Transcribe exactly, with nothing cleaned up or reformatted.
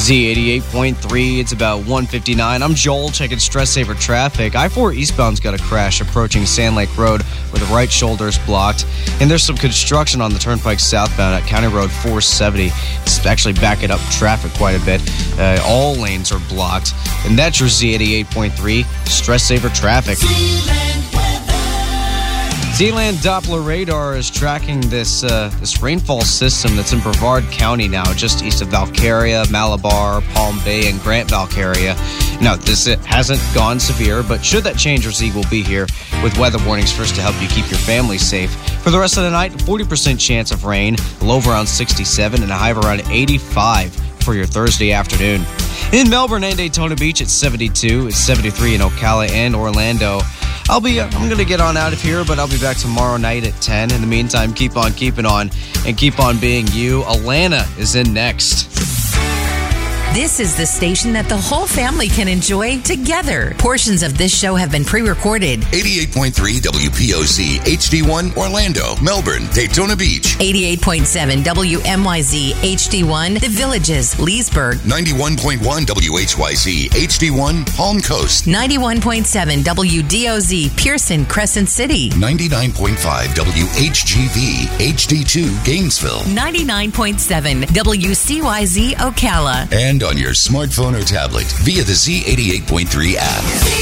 Z eighty-eight point three, it's about one fifty-nine. I'm Joel, checking Stress Saver traffic. I four eastbound's got a crash approaching Sand Lake Road where the right shoulder is blocked. And there's some construction on the Turnpike southbound at County Road four seventy. It's actually backing up traffic quite a bit. Uh, all lanes are blocked. And that's your Z eighty-eight point three Stress Saver traffic. Z-Land Doppler radar is tracking this uh, this rainfall system that's in Brevard County now, just east of Valcaria, Malabar, Palm Bay, and Grant Valcaria. Now, this it hasn't gone severe, but should that change, Z will be here with weather warnings first to help you keep your family safe. For the rest of the night, forty percent chance of rain, a low of around sixty-seven, and a high of around eighty-five for your Thursday afternoon. In Melbourne and Daytona Beach, it's seventy-two, it's seventy-three in Ocala and Orlando. I'll be, uh, I'm going to get on out of here, but I'll be back tomorrow night at ten. In the meantime, keep on keeping on and keep on being you. Alana is in next. This is the station that the whole family can enjoy together. Portions of this show have been pre-recorded. eighty-eight point three W P O C H D one Orlando, Melbourne, Daytona Beach. eighty-eight point seven W M Y Z H D one The Villages, Leesburg. ninety-one point one W H Y Z H D one Palm Coast. ninety-one point seven W D O Z Pearson, Crescent City. ninety-nine point five W H G V H D two Gainesville. ninety-nine point seven W C Y Z Ocala. And on your smartphone or tablet via the Z eighty-eight point three app.